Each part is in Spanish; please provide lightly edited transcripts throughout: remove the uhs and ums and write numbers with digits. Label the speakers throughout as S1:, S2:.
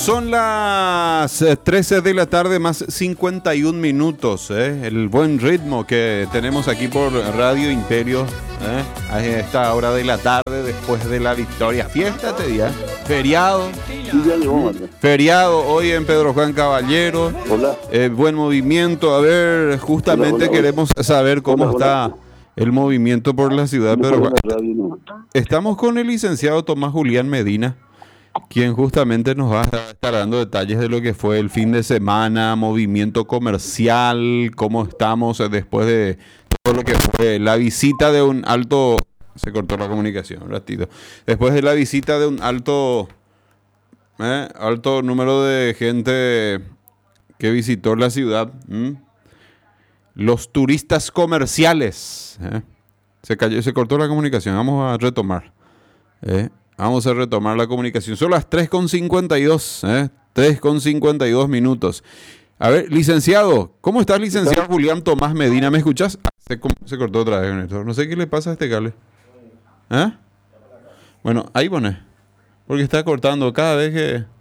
S1: Son las 13 de la tarde más 51 minutos. El buen ritmo que tenemos aquí por Radio Imperio a esta hora de la tarde después de la victoria. Fiesta, te diría. Feriado. Feriado hoy en Pedro Juan Caballero.
S2: Hola.
S1: Buen movimiento. A ver, justamente
S2: Hola.
S1: queremos saber cómo está el movimiento por la ciudad de Pedro Juan. Estamos con el licenciado Tomás Julián Medina, quien justamente nos va a estar dando detalles de lo que fue el fin de semana, movimiento comercial, cómo estamos después de todo lo que fue la visita de un alto... Se cortó la comunicación un ratito. Después de la visita de un alto número de gente que visitó la ciudad. Los turistas comerciales. Se cortó la comunicación. Vamos a retomar. Vamos a retomar la comunicación. Son las 3:52, 3:52 minutos. A ver, licenciado, ¿cómo estás, licenciado Julián Tomás Medina? ¿Me escuchas? Se cortó otra vez, Néstor. No sé qué le pasa a este cable. Bueno, ahí pone. Porque está cortando cada vez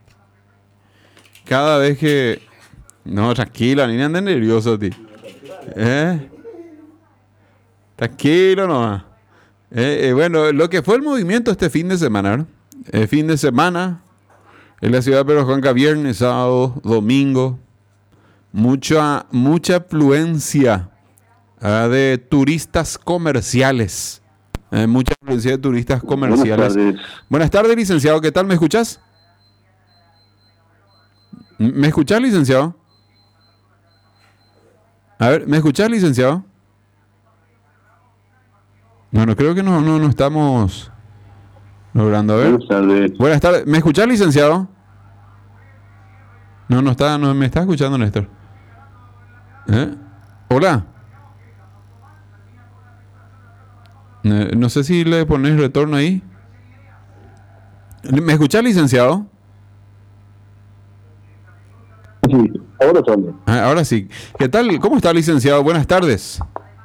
S1: que... No, tranquila, ni andes nervioso, tío. Tranquilo nomás. Bueno, lo que fue el movimiento este fin de semana, ¿no? El fin de semana en la ciudad de Pedro Juan Caballero, viernes, sábado, domingo, mucha afluencia de turistas comerciales. Mucha afluencia de turistas comerciales. Buenas tardes, licenciado. ¿Qué tal? ¿Me escuchas? ¿Me escuchas, licenciado? A ver, ¿me escuchas, licenciado? Bueno, creo que no estamos logrando. A ver.
S2: Buenas tardes.
S1: Buenas tardes. ¿Me escuchás, licenciado? No me está escuchando, Néstor. Hola. No sé si le pones retorno ahí. ¿Me escuchás, licenciado?
S2: Sí, ahora también.
S1: Ahora sí. ¿Qué tal? ¿Cómo está, licenciado? Buenas tardes.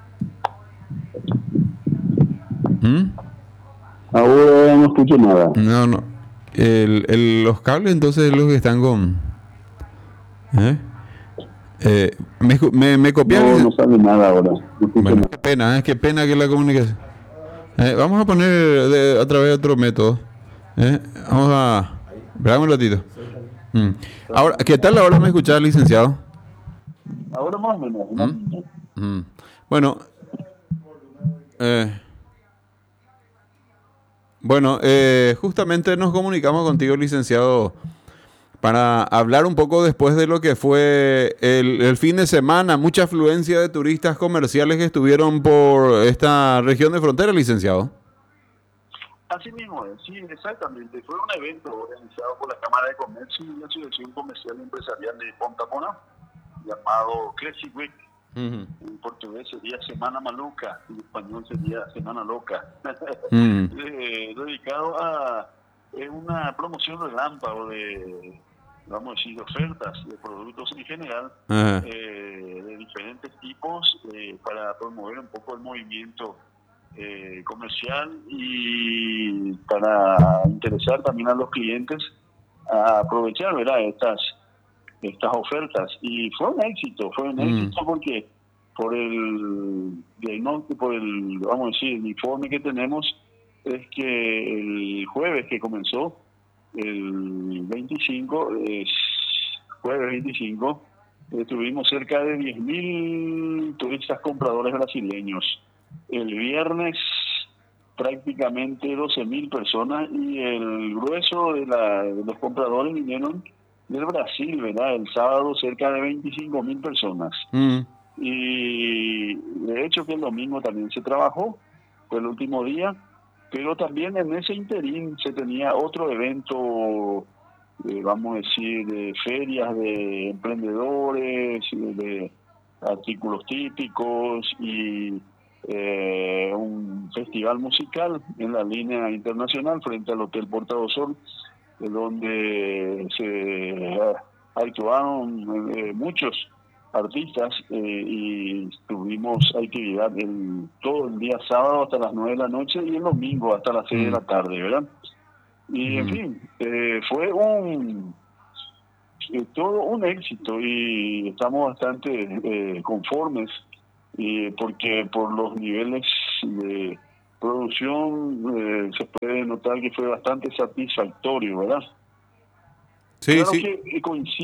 S2: Ahora no escucho nada.
S1: No. Los cables entonces los que están con... ¿Me copias?
S2: No sale nada ahora. No escucho
S1: Bueno,
S2: nada.
S1: qué pena que la comunicación... vamos a poner a través de otro método. Vamos a... Esperamos un ratito. Ahora, ¿qué tal ahora me escuchás, licenciado?
S2: Ahora más o menos.
S1: Bueno, justamente nos comunicamos contigo, licenciado, para hablar un poco después de lo que fue el fin de semana, mucha afluencia de turistas comerciales que estuvieron por esta región de frontera, licenciado.
S2: Así mismo es, sí, exactamente. Fue un evento organizado por la Cámara de Comercio y la Asociación Comercial y Empresarial de Ponta Pona, llamado Crazy Week. En portugués sería Semana Maluca, en español sería Semana Loca. Dedicado a una promoción relámpago de, vamos a decir, ofertas de productos en general, de diferentes tipos, para promover un poco el movimiento comercial y para interesar también a los clientes a aprovechar, ¿verdad?, estas ofertas. Y fue un éxito porque por el vamos a decir, el informe que tenemos es que el jueves que comenzó, el 25, jueves 25, tuvimos cerca de 10.000 turistas compradores brasileños. El viernes prácticamente 12.000 personas y el grueso de los compradores vinieron del Brasil, ¿verdad? El sábado cerca de 25.000 personas. Y de hecho que el domingo también se trabajó, fue el último día, pero también en ese interín se tenía otro evento, vamos a decir, de ferias de emprendedores, de artículos típicos y un festival musical en la línea internacional frente al Hotel Porta do Sol, donde se actuaron muchos artistas y tuvimos actividad todo el día sábado hasta las 9 de la noche y el domingo hasta las 6 de la tarde, ¿verdad? Y en fin, fue todo un éxito y estamos bastante conformes porque por los niveles de producción se puede notar que fue bastante satisfactorio, ¿verdad?
S1: Sí,
S2: Claro
S1: sí.
S2: que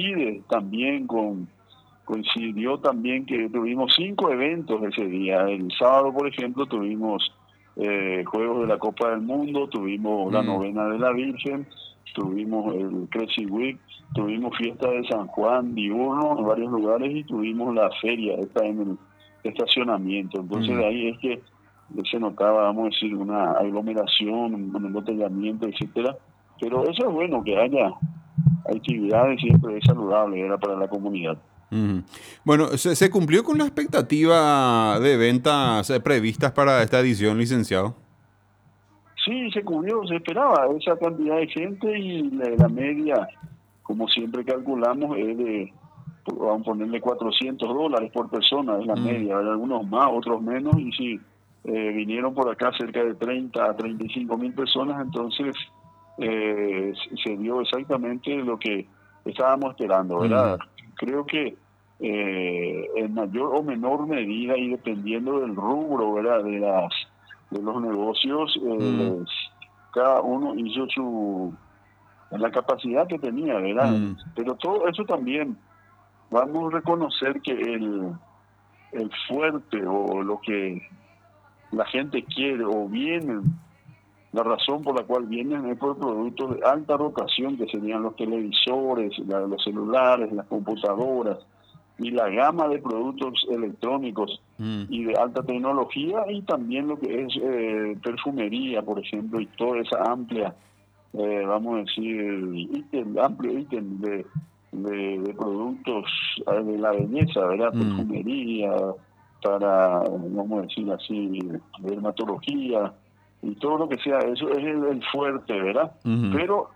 S2: coincidió también que tuvimos 5 eventos ese día. El sábado, por ejemplo, tuvimos Juegos de la Copa del Mundo, tuvimos la Novena de la Virgen, tuvimos el Crazy Week, tuvimos fiesta de San Juan diurno en varios lugares y tuvimos la feria esta en el estacionamiento. Entonces de ahí es que se notaba, vamos a decir, una aglomeración, un embotellamiento, etcétera. Pero eso es bueno, que haya actividades, siempre es saludable, era para la comunidad.
S1: Bueno, ¿se cumplió con la expectativa de ventas previstas para esta edición, licenciado?
S2: Sí, se cubrió, se esperaba esa cantidad de gente y la media, como siempre calculamos, es vamos a ponerle $400 por persona, es la media, hay algunos más, otros menos, y si vinieron por acá cerca de 30 a 35 mil personas, entonces se dio exactamente lo que estábamos esperando, ¿verdad? Creo que en mayor o menor medida y dependiendo del rubro, ¿verdad? De los negocios, cada uno hizo la capacidad que tenía, ¿verdad? Pero todo eso también, vamos a reconocer que el fuerte o lo que la gente quiere o vienen, la razón por la cual vienen es por productos de alta rotación, que serían los televisores, los celulares, las computadoras, y la gama de productos electrónicos y de alta tecnología, y también lo que es perfumería, por ejemplo, y toda esa amplia, vamos a decir, amplio ítem de productos de la belleza, ¿verdad? Perfumería, para, vamos a decir así, dermatología, y todo lo que sea, eso es el fuerte, ¿verdad? Pero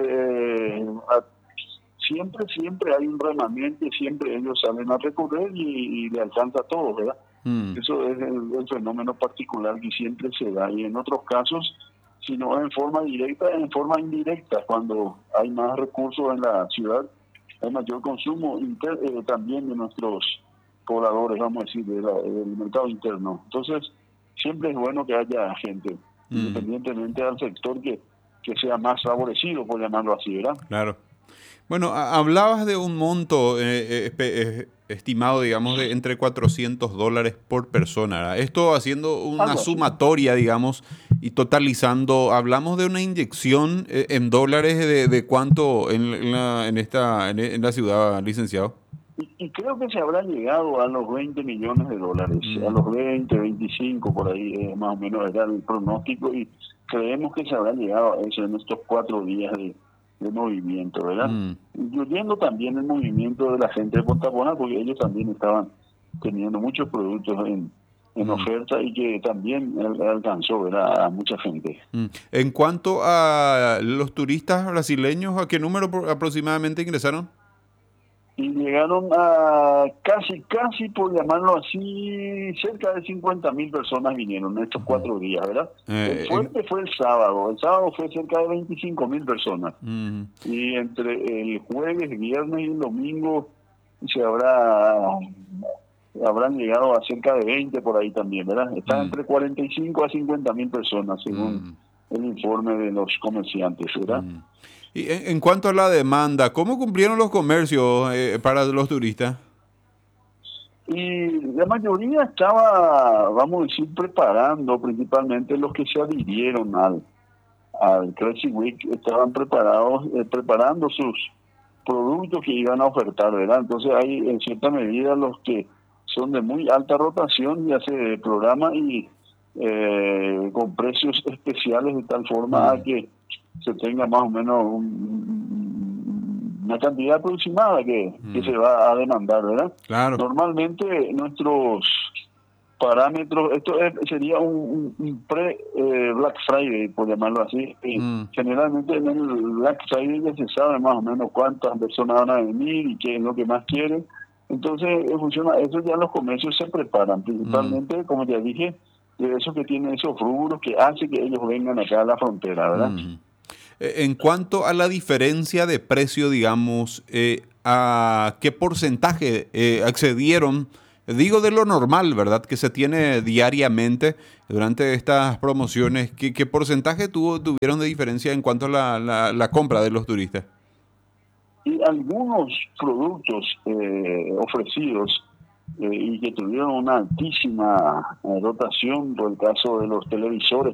S2: siempre hay un remanente, siempre ellos salen a recorrer y le alcanza a todos, ¿verdad? Eso es el fenómeno particular que siempre se da, y en otros casos, si no es en forma directa, es en forma indirecta. Cuando hay más recursos en la ciudad, hay mayor consumo también de nuestros pobladores, vamos a decir, del mercado interno. Entonces, siempre es bueno que haya gente, independientemente del sector que sea más favorecido, por llamarlo así, ¿verdad?
S1: Claro. Bueno, hablabas de un monto estimado, digamos, de entre $400 por persona, ¿verdad? Esto haciendo una
S2: Algo así.
S1: sumatoria, digamos, y totalizando, hablamos de una inyección en dólares de cuánto en la ciudad, licenciado.
S2: Y creo que se habrá llegado a los $20 millones, a los 20, 25, por ahí más o menos era el pronóstico, y creemos que se habrá llegado a eso en estos 4 días de movimiento, ¿verdad? Incluyendo también el movimiento de la gente de Punta Cana, porque ellos también estaban teniendo muchos productos en oferta y que también alcanzó, ¿verdad?, a mucha gente.
S1: En cuanto a los turistas brasileños, ¿a qué número aproximadamente ingresaron?
S2: Y llegaron a casi, por llamarlo así, cerca de 50.000 personas vinieron en estos 4 días, ¿verdad? El fuerte fue el sábado fue cerca de 25.000 personas. Y entre el jueves, viernes y el domingo habrán llegado a cerca de 20 por ahí también, ¿verdad? Está entre 45 a 50.000 personas, según el informe de los comerciantes, ¿verdad?
S1: Y en cuanto a la demanda, ¿cómo cumplieron los comercios para los turistas?
S2: Y la mayoría estaba, vamos a decir, preparando, principalmente los que se adhirieron al Crazy Week, estaban preparando sus productos que iban a ofertar, ¿verdad? Entonces hay en cierta medida los que son de muy alta rotación, ya se programa y con precios especiales de tal forma a que se tenga más o menos una cantidad aproximada que se va a demandar, ¿verdad?
S1: Claro.
S2: Normalmente nuestros parámetros, sería un pre-Black Friday, por llamarlo así. Generalmente en el Black Friday ya se sabe más o menos cuántas personas van a venir y qué es lo que más quieren. Entonces funciona, eso ya los comercios se preparan, principalmente, como ya dije, de esos que tienen esos rubros que hace que ellos vengan acá a la frontera, ¿verdad?
S1: En cuanto a la diferencia de precio, digamos, a qué porcentaje accedieron, digo de lo normal, ¿verdad? Que se tiene diariamente durante estas promociones. ¿Qué porcentaje tuvieron de diferencia en cuanto a la compra de los turistas?
S2: Y algunos productos ofrecidos y que tuvieron una altísima rotación, por el caso de los televisores,